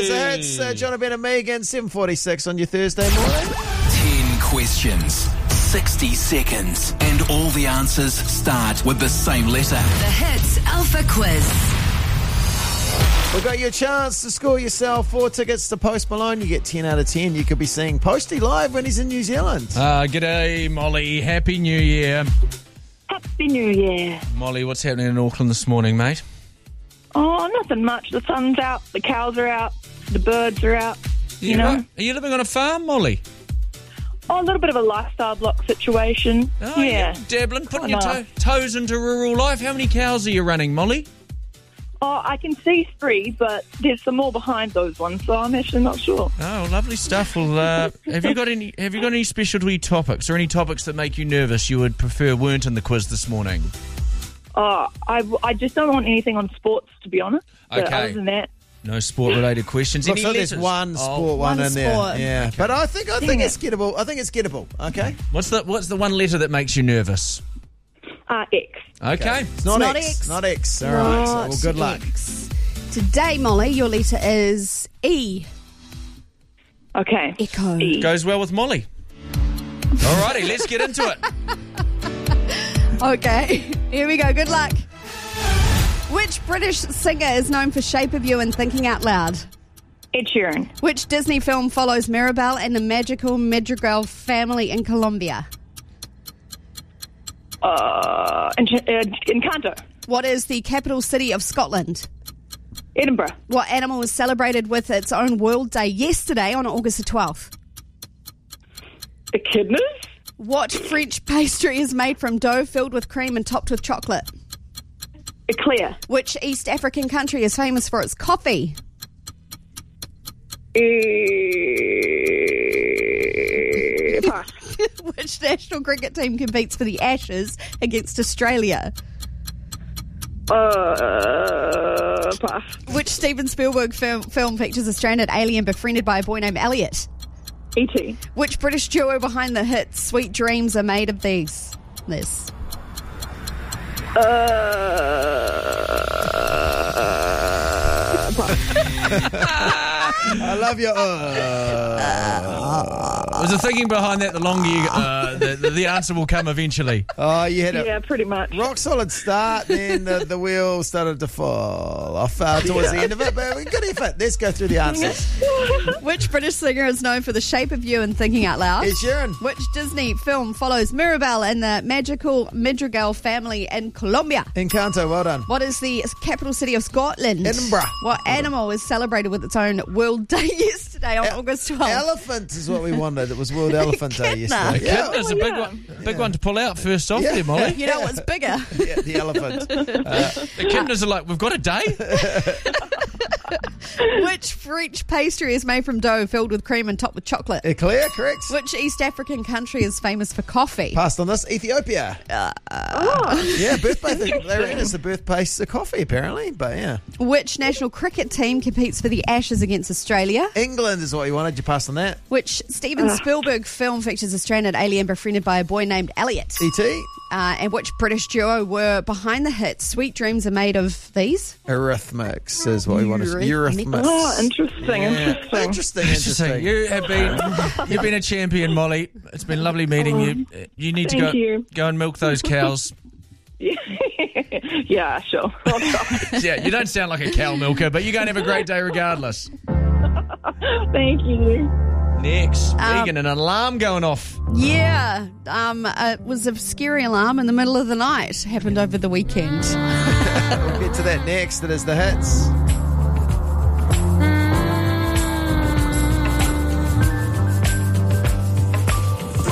It's the hits. Jonathan and Megan, 7:46 on your Thursday morning. 10 questions, 60 seconds, and all the answers start with the same letter. The Hits Alpha Quiz. We've got your chance to score yourself 4 tickets to Post Malone. You get 10 out of 10. You could be seeing Posty live when he's in New Zealand. G'day, Molly. Happy New Year. Happy New Year. Molly, what's happening in Auckland this morning, mate? Oh, nothing much. The sun's out, the cows are out, the birds are out, you know. Are you living on a farm, Molly? Oh, a little bit of a lifestyle block situation. Oh, yeah. Dabbling, putting your Nice. toes into rural life. How many cows are you running, Molly? Oh, I can see 3, but there's some more behind those ones, so I'm actually not sure. Oh, lovely stuff. Well, have you got any specialty topics or any topics that make you nervous you would prefer weren't in the quiz this morning? Oh, I just don't want anything on sports, to be honest. But Okay. other than that, No sport-related questions. Looks Any like there's letters? one sport one in sport. there. Yeah, Okay. but I think Dang it's it. gettable. I think it's gettable. Okay, What's the one letter that makes you nervous? X. Okay. it's not not X. X. Not X. All right. So, Not well, good luck. X. Today, Molly, your letter is E. Okay. Echo. E. Goes well with Molly. Alrighty, let's get into it. Okay, here we go. Good luck. Which British singer is known for Shape of You and Thinking Out Loud? Ed Sheeran. Which Disney film follows Mirabelle and the magical Madrigal family in Colombia? Encanto. What is the capital city of Scotland? Edinburgh. What animal was celebrated with its own World Day yesterday on August the 12th? Echidnas. What French pastry is made from dough filled with cream and topped with chocolate? Eclair. Which East African country is famous for its coffee? Pass. Which national cricket team competes for the Ashes against Australia? Pass. Which Steven Spielberg film features a stranded alien befriended by a boy named Elliot? E.T. Which British duo behind the hit Sweet Dreams Are Made of These? This. I love your. Was the thinking behind that? The longer you, the answer will come eventually. Oh, you had a Yeah, pretty much. rock solid start, then the wheel started to fall off towards the end of it, but good effort. Let's go through the answers. Which British singer is known for the Shape of You and Thinking Out Loud? Ed Sheeran. Which Disney film follows Mirabelle and the magical Madrigal family in Colombia? Encanto, well done. What is the capital city of Scotland? Edinburgh. What animal is celebrated with its own World Day yesterday on August 12th? Elephant is what we wanted. It was World Elephant Day yesterday. Yeah, it's a big one to pull out first off there, Molly. You know what's bigger? Yeah, the elephant. The kidneys are like, we've got a day. Which French pastry is made from dough filled with cream and topped with chocolate? Eclair, correct. Which East African country is famous for coffee? Passed on this, Ethiopia. Yeah, birthplace. They reckon it's the birthplace of coffee, apparently. But yeah, Which national cricket team competes for the Ashes against Australia? England is what you wanted. You passed on that. Which Steven Spielberg film features a stranded alien befriended by a boy named Elliot? E.T. And which British duo were behind the hit Sweet Dreams Are Made of These? Eurythmics is what we wanted. Eurythmics. Eurythmics. Oh, interesting. Interesting. You've been a champion, Molly. It's been lovely meeting you. You need to Thank you. go and milk those cows. Yeah, sure. I'll try. Yeah, you don't sound like a cow milker, but you're going to have a great day regardless. Thank you. Next, Megan, an alarm going off. Yeah, it was a scary alarm in the middle of the night. Happened over the weekend. We'll get to that next. It is the hits.